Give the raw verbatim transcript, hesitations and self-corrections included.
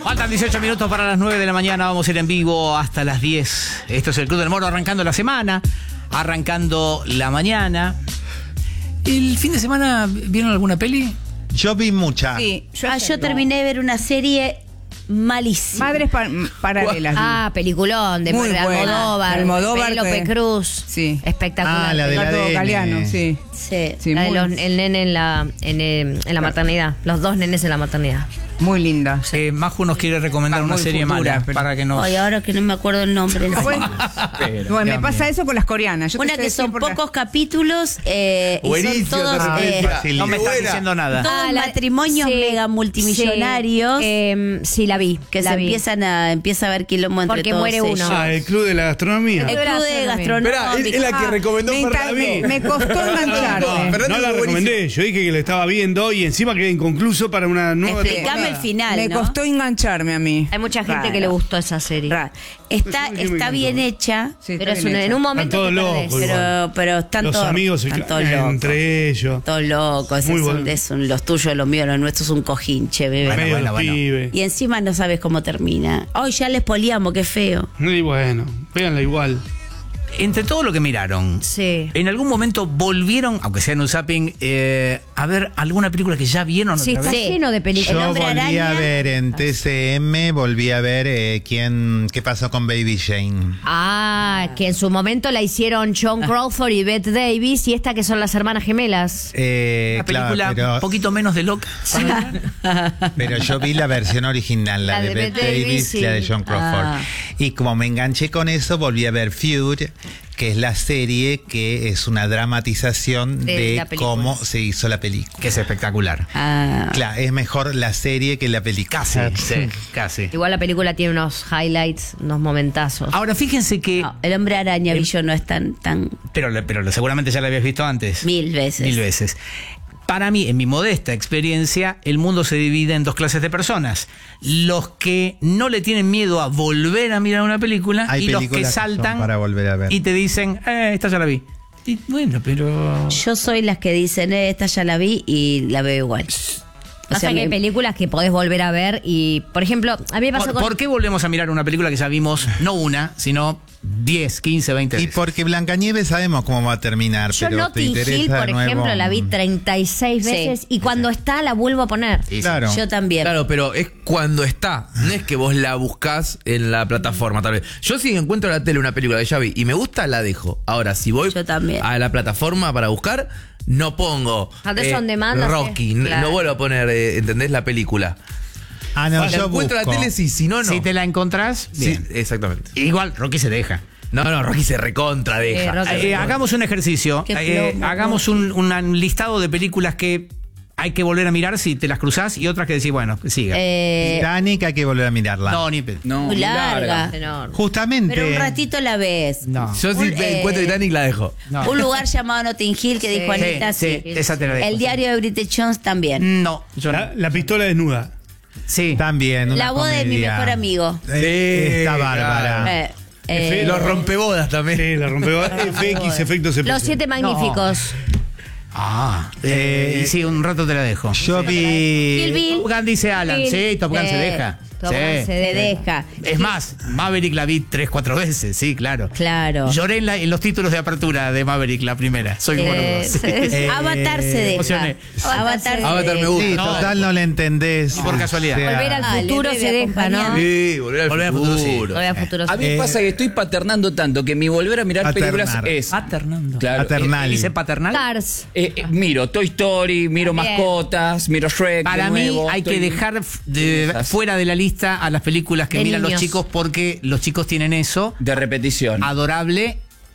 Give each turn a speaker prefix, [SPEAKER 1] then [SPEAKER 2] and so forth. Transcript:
[SPEAKER 1] Faltan dieciocho minutos para las nueve de la mañana. Vamos a ir en vivo hasta las diez. Esto es el Club del Moro, arrancando la semana, arrancando la mañana. ¿El fin de semana vieron alguna peli?
[SPEAKER 2] Yo vi mucha.
[SPEAKER 3] Sí, yo,
[SPEAKER 4] ah, yo terminé de ver una serie malísima.
[SPEAKER 3] Madres pa paralelas.
[SPEAKER 5] Ah, peliculón de
[SPEAKER 3] Muy
[SPEAKER 5] Almodóvar,
[SPEAKER 3] Almodóvar,
[SPEAKER 5] Penélope
[SPEAKER 3] que...
[SPEAKER 5] Cruz.
[SPEAKER 3] Sí.
[SPEAKER 5] Espectacular.
[SPEAKER 2] Ah, la de la
[SPEAKER 3] Gato
[SPEAKER 2] A D N.
[SPEAKER 3] Galeano, sí.
[SPEAKER 4] Sí.
[SPEAKER 3] Sí,
[SPEAKER 5] La de
[SPEAKER 3] muy,
[SPEAKER 5] los- el nene en la, en, eh, en la maternidad. Los dos nenes en la maternidad.
[SPEAKER 3] muy linda.
[SPEAKER 1] Eh, Maju nos quiere recomendar
[SPEAKER 3] Ah,
[SPEAKER 1] una
[SPEAKER 3] muy
[SPEAKER 1] serie
[SPEAKER 3] futura,
[SPEAKER 1] mala
[SPEAKER 3] pero-
[SPEAKER 1] para que nos...
[SPEAKER 4] Ay, ahora que no me acuerdo el nombre.
[SPEAKER 3] Bueno,
[SPEAKER 1] Pero,
[SPEAKER 3] bueno, me
[SPEAKER 1] Dios
[SPEAKER 3] pasa
[SPEAKER 1] mío.
[SPEAKER 3] eso con las coreanas. Yo te
[SPEAKER 4] Una
[SPEAKER 3] sé
[SPEAKER 4] que
[SPEAKER 3] decir
[SPEAKER 4] son
[SPEAKER 3] por la-
[SPEAKER 4] pocos capítulos eh, y son
[SPEAKER 6] Buenísimo,
[SPEAKER 4] todos
[SPEAKER 6] de repente.
[SPEAKER 4] eh,
[SPEAKER 2] Fácil.
[SPEAKER 1] No me estás
[SPEAKER 6] Buena.
[SPEAKER 1] diciendo nada.
[SPEAKER 4] todos
[SPEAKER 5] Ah, la-
[SPEAKER 4] matrimonios
[SPEAKER 5] sí,
[SPEAKER 4] mega multimillonarios
[SPEAKER 5] Sí, eh, sí, la vi.
[SPEAKER 4] que
[SPEAKER 5] la
[SPEAKER 4] se
[SPEAKER 5] vi.
[SPEAKER 4] empiezan a empieza a ver quilombo entre
[SPEAKER 5] Porque
[SPEAKER 4] todos
[SPEAKER 5] muere
[SPEAKER 4] ellos.
[SPEAKER 5] uno.
[SPEAKER 7] Ah, el Club de la Gastronomía.
[SPEAKER 4] El club de gastronomía.
[SPEAKER 6] Esperá, es, es la que recomendó
[SPEAKER 3] me,
[SPEAKER 6] Fernando.
[SPEAKER 3] encanta- me costó engancharme.
[SPEAKER 6] Fernando
[SPEAKER 7] No la
[SPEAKER 6] es buenísimo.
[SPEAKER 7] recomendé, yo dije que la estaba viendo y encima quedé inconcluso para una nueva
[SPEAKER 4] Explícame
[SPEAKER 7] temporada.
[SPEAKER 4] el final,
[SPEAKER 3] Me
[SPEAKER 4] ¿no?
[SPEAKER 3] costó engancharme a mí.
[SPEAKER 5] Hay mucha gente
[SPEAKER 4] Raro.
[SPEAKER 5] que le gustó esa serie.
[SPEAKER 4] Ra- Está,
[SPEAKER 7] Pues sí, me
[SPEAKER 4] está bien
[SPEAKER 7] encantó.
[SPEAKER 4] hecha,
[SPEAKER 3] Sí, está
[SPEAKER 5] Pero es
[SPEAKER 3] bien
[SPEAKER 5] un-
[SPEAKER 3] hecha.
[SPEAKER 5] en un momento
[SPEAKER 7] todos
[SPEAKER 5] te
[SPEAKER 7] locos,
[SPEAKER 5] perdés.
[SPEAKER 7] igual.
[SPEAKER 4] pero, pero están
[SPEAKER 7] Los
[SPEAKER 4] todos,
[SPEAKER 7] amigos se
[SPEAKER 4] están todos
[SPEAKER 7] ca-
[SPEAKER 4] locos.
[SPEAKER 7] entre ellos.
[SPEAKER 4] Todos locos,
[SPEAKER 7] Muy
[SPEAKER 4] es un-
[SPEAKER 7] bueno.
[SPEAKER 4] es un- los tuyos, los míos, los nuestros es un cojinche, bebé.
[SPEAKER 1] Bueno,
[SPEAKER 7] Medio
[SPEAKER 1] bueno, bueno.
[SPEAKER 7] pibe.
[SPEAKER 4] Y encima no sabes cómo termina. Hoy ya les poliamos, qué feo.
[SPEAKER 7] Y bueno, véanla igual.
[SPEAKER 1] Entre todo lo que miraron,
[SPEAKER 5] Sí.
[SPEAKER 1] ¿en algún momento volvieron, aunque sea en un zapping, eh, a ver alguna película que ya vieron
[SPEAKER 5] Sí,
[SPEAKER 1] otra
[SPEAKER 5] está
[SPEAKER 1] vez?
[SPEAKER 5] lleno de películas.
[SPEAKER 4] El
[SPEAKER 2] Yo
[SPEAKER 4] Hombre
[SPEAKER 2] volví
[SPEAKER 4] Araña.
[SPEAKER 2] a ver en T C M, volví a ver eh, quién, qué pasó con Baby Jane.
[SPEAKER 5] Ah, que en su momento la hicieron John Crawford y Bette Davis y esta que son las hermanas gemelas.
[SPEAKER 2] Eh,
[SPEAKER 1] Una
[SPEAKER 2] claro,
[SPEAKER 1] película
[SPEAKER 2] pero,
[SPEAKER 1] un poquito menos de loca.
[SPEAKER 2] pero yo vi la versión original, la,
[SPEAKER 5] La
[SPEAKER 2] de,
[SPEAKER 5] de
[SPEAKER 2] Bette
[SPEAKER 5] Bette
[SPEAKER 2] Davis
[SPEAKER 5] Davis,
[SPEAKER 2] y la de
[SPEAKER 5] sí.
[SPEAKER 2] John Crawford.
[SPEAKER 4] Ah.
[SPEAKER 2] Y como me enganché con eso, volví a ver Feud, que es la serie que es una dramatización
[SPEAKER 5] De
[SPEAKER 2] de,
[SPEAKER 5] la película.
[SPEAKER 2] cómo se hizo la película.
[SPEAKER 1] Que es espectacular.
[SPEAKER 4] Ah,
[SPEAKER 2] Claro, es mejor la serie que la película.
[SPEAKER 1] Casi, sí, casi.
[SPEAKER 5] Igual la película tiene unos highlights, unos momentazos.
[SPEAKER 1] Ahora, fíjense que...
[SPEAKER 4] no, el hombre araña vi yo no es tan, tan
[SPEAKER 1] Pero, pero seguramente ya la habías visto antes.
[SPEAKER 4] mil veces.
[SPEAKER 1] Mil veces. Para mí, en mi modesta experiencia, el mundo se divide en dos clases de personas. Los que no le tienen miedo a volver a mirar una película
[SPEAKER 2] Hay
[SPEAKER 1] y los que
[SPEAKER 2] películas que son
[SPEAKER 1] saltan
[SPEAKER 2] para volver a ver.
[SPEAKER 1] y te dicen, eh, esta ya la vi. Y bueno, pero...
[SPEAKER 4] Yo soy las que dicen, eh, esta ya la vi y la veo igual. O
[SPEAKER 5] Pasa
[SPEAKER 4] sea,
[SPEAKER 5] que hay
[SPEAKER 4] me-
[SPEAKER 5] películas que podés volver a ver y, por ejemplo, a mí me pasó
[SPEAKER 1] ¿Por,
[SPEAKER 5] con...
[SPEAKER 1] por qué volvemos a mirar una película que ya vimos, no una, sino diez, quince, veinte
[SPEAKER 2] Y
[SPEAKER 1] veces?
[SPEAKER 2] porque Blancanieves sabemos cómo va a terminar,
[SPEAKER 5] Yo
[SPEAKER 2] pero te
[SPEAKER 5] Notting
[SPEAKER 2] interesa
[SPEAKER 5] Hill,
[SPEAKER 2] de
[SPEAKER 5] por
[SPEAKER 2] nuevo.
[SPEAKER 5] ejemplo, la vi treinta y seis
[SPEAKER 4] Sí.
[SPEAKER 5] veces y cuando está la vuelvo a poner.
[SPEAKER 1] Sí, sí.
[SPEAKER 2] Claro.
[SPEAKER 4] Yo también.
[SPEAKER 6] Claro, pero es cuando está. No es que vos la buscás en la plataforma, tal vez. Yo si encuentro en la tele una película que ya vi y me gusta, la dejo. Ahora, si voy
[SPEAKER 4] Yo también.
[SPEAKER 6] a la plataforma para buscar, no pongo
[SPEAKER 5] Antes on demand,
[SPEAKER 6] Rocky.
[SPEAKER 5] sí,
[SPEAKER 6] n-
[SPEAKER 5] claro.
[SPEAKER 6] No vuelvo a poner, eh, ¿entendés? La película.
[SPEAKER 2] Ah, no,
[SPEAKER 6] la
[SPEAKER 2] yo
[SPEAKER 6] encuentro en la
[SPEAKER 2] busco.
[SPEAKER 6] tele, sí. Si no, no.
[SPEAKER 1] Si te la encontrás,
[SPEAKER 6] Sí,
[SPEAKER 1] bien.
[SPEAKER 6] exactamente.
[SPEAKER 1] Igual, Rocky se deja.
[SPEAKER 6] No, no, Rocky se recontra deja.
[SPEAKER 5] Eh, Rocky-
[SPEAKER 1] Eh, hagamos un ejercicio.
[SPEAKER 4] Qué
[SPEAKER 1] Eh,
[SPEAKER 4] plomo,
[SPEAKER 1] hagamos un, un listado de películas que hay que volver a mirar si te las cruzás y otras que decís, bueno, que siga.
[SPEAKER 4] Eh,
[SPEAKER 2] Titanic hay que volver a mirarla.
[SPEAKER 1] no, ni pe-
[SPEAKER 6] No,
[SPEAKER 4] muy larga.
[SPEAKER 5] Enorme.
[SPEAKER 2] Justamente.
[SPEAKER 4] Pero un ratito la ves.
[SPEAKER 1] No.
[SPEAKER 6] Yo si
[SPEAKER 4] Un,
[SPEAKER 6] me
[SPEAKER 4] eh,
[SPEAKER 6] encuentro Titanic, la dejo.
[SPEAKER 1] No.
[SPEAKER 4] Un lugar llamado Notting Hill que
[SPEAKER 5] Sí.
[SPEAKER 4] dijo Anita,
[SPEAKER 1] Sí,
[SPEAKER 4] sí.
[SPEAKER 1] sí, esa te la dejo,
[SPEAKER 4] El
[SPEAKER 1] sí.
[SPEAKER 4] diario de Bridget Jones también.
[SPEAKER 1] No, yo no.
[SPEAKER 7] La, la pistola desnuda.
[SPEAKER 1] Sí.
[SPEAKER 2] También. una
[SPEAKER 4] La boda de mi
[SPEAKER 2] comedia.
[SPEAKER 4] mejor amigo.
[SPEAKER 2] Eh,
[SPEAKER 6] Sí,
[SPEAKER 2] está
[SPEAKER 6] claro.
[SPEAKER 2] bárbara.
[SPEAKER 4] Eh, eh,
[SPEAKER 6] Los rompebodas también.
[SPEAKER 7] Sí, la rompe F X, efectos especiales.
[SPEAKER 5] Los siete magníficos.
[SPEAKER 1] Ah, eh, y sí, un rato te la dejo.
[SPEAKER 2] Yo
[SPEAKER 5] Kill
[SPEAKER 2] vi.
[SPEAKER 5] Bill.
[SPEAKER 1] Top Gun dice Alan,
[SPEAKER 5] Bill.
[SPEAKER 1] sí, Top Gun se
[SPEAKER 5] Eh,
[SPEAKER 1] deja.
[SPEAKER 5] Top
[SPEAKER 1] Sí.
[SPEAKER 5] Gun se
[SPEAKER 4] se
[SPEAKER 5] deja.
[SPEAKER 4] deja.
[SPEAKER 1] Es más, Maverick la vi tres, cuatro veces, sí, claro.
[SPEAKER 4] Claro.
[SPEAKER 1] Lloré en, la- en los títulos de apertura de Maverick, la primera. Soy bueno.
[SPEAKER 4] Eh,
[SPEAKER 1] Sí.
[SPEAKER 2] Eh,
[SPEAKER 4] Avatar se deja.
[SPEAKER 1] emocioné.
[SPEAKER 4] Avatar, se
[SPEAKER 6] Avatar me
[SPEAKER 4] deja.
[SPEAKER 6] gusta.
[SPEAKER 2] Sí,
[SPEAKER 1] No,
[SPEAKER 2] total no le entendés.
[SPEAKER 1] no por casualidad.
[SPEAKER 2] O sea,
[SPEAKER 5] Volver al
[SPEAKER 4] Dale,
[SPEAKER 5] futuro
[SPEAKER 4] bebé,
[SPEAKER 5] se deja, ¿no?
[SPEAKER 4] acompañame.
[SPEAKER 6] Sí, volver al
[SPEAKER 1] Volver al
[SPEAKER 6] futuro.
[SPEAKER 1] futuro, sí.
[SPEAKER 5] Volver al futuro.
[SPEAKER 8] A mí me
[SPEAKER 2] Eh,
[SPEAKER 8] pasa que estoy paternando tanto que mi volver a mirar
[SPEAKER 2] Paternar.
[SPEAKER 8] películas es.
[SPEAKER 1] Paternando.
[SPEAKER 8] Claro,
[SPEAKER 2] Paternal.
[SPEAKER 1] ¿Dice paternal?
[SPEAKER 5] Cars.
[SPEAKER 8] eh, eh, miro Toy Story, miro
[SPEAKER 5] Bien.
[SPEAKER 8] Mascotas, miro Shrek.
[SPEAKER 1] Para
[SPEAKER 8] de
[SPEAKER 1] mí
[SPEAKER 8] nuevo,
[SPEAKER 1] hay que
[SPEAKER 8] estoy-
[SPEAKER 1] dejar f- de-
[SPEAKER 8] Esas.
[SPEAKER 1] fuera de la lista a las películas que
[SPEAKER 5] De
[SPEAKER 1] miran los
[SPEAKER 5] niños.
[SPEAKER 1] chicos porque los chicos tienen eso
[SPEAKER 8] De repetición.
[SPEAKER 1] adorable